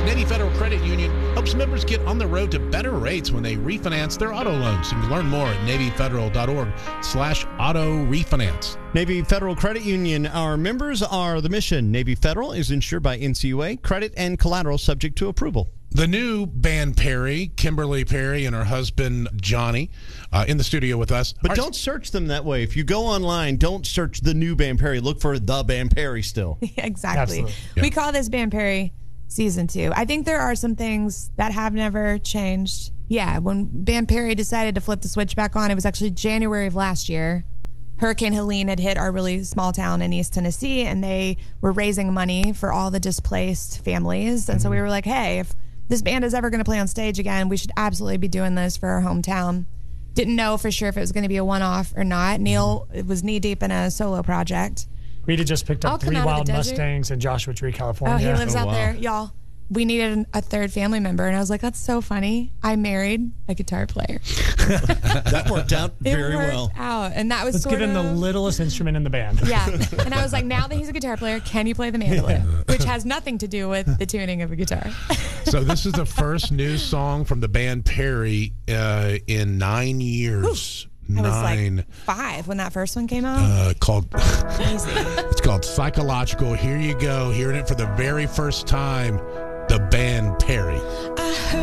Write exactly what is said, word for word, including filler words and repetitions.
Navy Federal Credit Union helps members get on the road to better rates when they refinance their auto loans. You can learn more at NavyFederal.org slash auto refinance. Navy Federal Credit Union. Our members are the mission. Navy Federal is insured by N C U A. Credit and collateral subject to approval. The new band Perry, Kimberly Perry, and her husband Johnny, uh, in the studio with us. But Our, don't search them that way. If you go online, don't search the new Band Perry. Look for the Band Perry still. Exactly. Yeah. We call this Band Perry season two. I think there are some things that have never changed. Yeah, when Band Perry decided to flip the switch back on, it was actually January of last year. Hurricane Helene had hit our really small town in East Tennessee, and they were raising money for all the displaced families. And mm-hmm. so we were like, hey, if this band is ever going to play on stage again, we should absolutely be doing this for our hometown. Didn't know for sure if it was going to be a one-off or not. Neil was knee-deep in a solo project. Rita just picked I'll up three wild Mustangs in Joshua Tree, California. Oh, he lives Oh, out wow. there. Y'all, we needed a third family member, and I was like, that's so funny. I married a guitar player. That worked out very it worked well. out, and that was Let's sort give him of... the littlest instrument in the band. Yeah, and I was like, now that he's a guitar player, can you play the mandolin? Which has nothing to do with the tuning of a guitar. So this is the first new song from the band Perry uh, in nine years. I was Nine. like five when that first one came out. Uh, called Crazy. It's called Psychological. Here you go, hearing it for the very first time. The band Perry. I